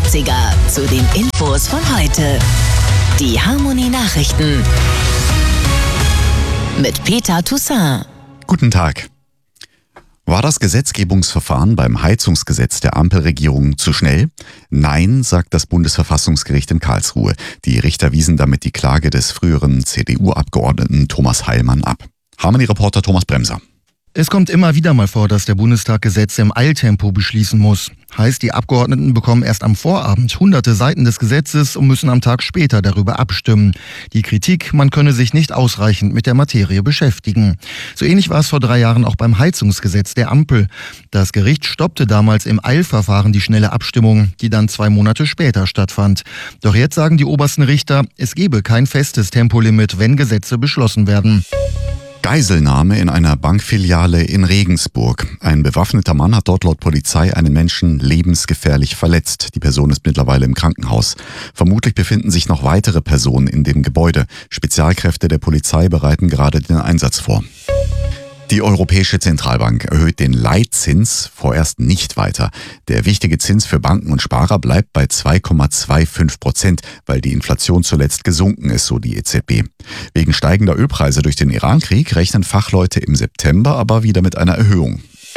90er zu den Infos von heute. Die Harmonie-Nachrichten mit Peter Toussaint. Guten Tag. War das Gesetzgebungsverfahren beim Heizungsgesetz der Ampelregierung zu schnell? Nein, sagt das Bundesverfassungsgericht in Karlsruhe. Die Richter wiesen damit die Klage des früheren CDU-Abgeordneten Thomas Heilmann ab. Harmonie-Reporter Thomas Bremser. Es kommt immer wieder mal vor, dass der Bundestag Gesetze im Eiltempo beschließen muss. Heißt, die Abgeordneten bekommen erst am Vorabend hunderte Seiten des Gesetzes und müssen am Tag später darüber abstimmen. Die Kritik, man könne sich nicht ausreichend mit der Materie beschäftigen. So ähnlich war es vor 3 Jahren auch beim Heizungsgesetz der Ampel. Das Gericht stoppte damals im Eilverfahren die schnelle Abstimmung, die dann 2 Monate später stattfand. Doch jetzt sagen die obersten Richter, es gebe kein festes Tempolimit, wenn Gesetze beschlossen werden. Geiselnahme in einer Bankfiliale in Regensburg. Ein bewaffneter Mann hat dort laut Polizei einen Menschen lebensgefährlich verletzt. Die Person ist mittlerweile im Krankenhaus. Vermutlich befinden sich noch weitere Personen in dem Gebäude. Spezialkräfte der Polizei bereiten gerade den Einsatz vor. Die Europäische Zentralbank erhöht den Leitzins vorerst nicht weiter. Der wichtige Zins für Banken und Sparer bleibt bei 2,25%, weil die Inflation zuletzt gesunken ist, so die EZB. Wegen steigender Ölpreise durch den Irankrieg rechnen Fachleute im September aber wieder mit einer Erhöhung.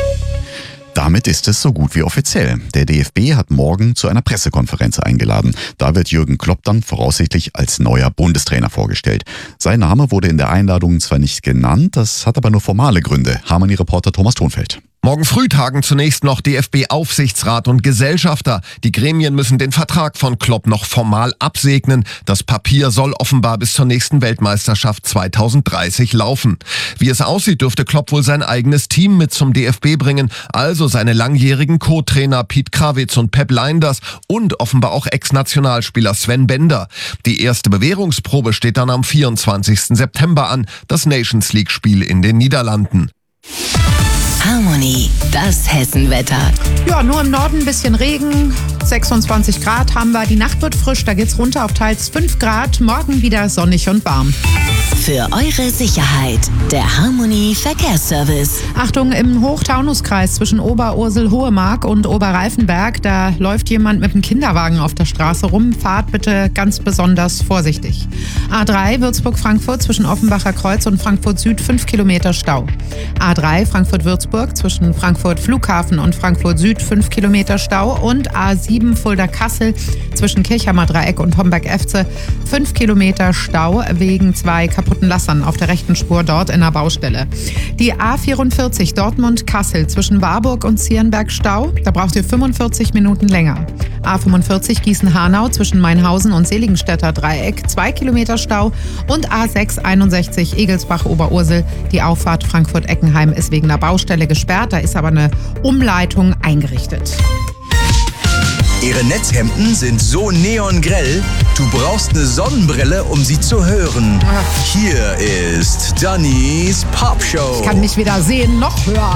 Damit ist es so gut wie offiziell. Der DFB hat morgen zu einer Pressekonferenz eingeladen. Da wird Jürgen Klopp dann voraussichtlich als neuer Bundestrainer vorgestellt. Sein Name wurde in der Einladung zwar nicht genannt, das hat aber nur formale Gründe. Harmonie-Reporter Thomas Thonfeld. Morgen früh tagen zunächst noch DFB-Aufsichtsrat und Gesellschafter. Die Gremien müssen den Vertrag von Klopp noch formal absegnen. Das Papier soll offenbar bis zur nächsten Weltmeisterschaft 2030 laufen. Wie es aussieht, dürfte Klopp wohl sein eigenes Team mit zum DFB bringen, also seine langjährigen Co-Trainer Piet Krawitz und Pep Lijnders und offenbar auch Ex-Nationalspieler Sven Bender. Die erste Bewährungsprobe steht dann am 24. September an, das Nations-League-Spiel in den Niederlanden. Harmonie, das Hessenwetter. Ja, nur im Norden ein bisschen Regen, 26 Grad haben wir. Die Nacht wird frisch, da geht's runter auf teils 5 Grad. Morgen wieder sonnig und warm. Für eure Sicherheit, der Harmonie Verkehrsservice. Achtung, im Hochtaunuskreis zwischen Oberursel-Hohemark und Oberreifenberg, da läuft jemand mit einem Kinderwagen auf der Straße rum. Fahrt bitte ganz besonders vorsichtig. A3 Würzburg-Frankfurt zwischen Offenbacher Kreuz und Frankfurt Süd 5 Kilometer Stau. A3 Frankfurt-Würzburg zwischen Frankfurt Flughafen und Frankfurt Süd 5 Kilometer Stau und A7 Fulda-Kassel zwischen Kirchhammer Dreieck und Homberg-Efze 5 Kilometer Stau wegen 2 kaputten Lassern auf der rechten Spur dort in der Baustelle. Die A44 Dortmund-Kassel zwischen Warburg und Zierenberg Stau, da braucht ihr 45 Minuten länger. A45 Gießen-Hanau zwischen Mainhausen und Seligenstädter Dreieck 2 Kilometer Stau und A6 61 Egelsbach-Oberursel, die Auffahrt Frankfurt-Eckenheim ist wegen der Baustelle gesperrt, da ist aber eine Umleitung eingerichtet. Ihre Netzhemden sind so neongrell, du brauchst eine Sonnenbrille, um sie zu hören. Hier ist Dannys Popshow. Ich kann mich weder sehen noch hören.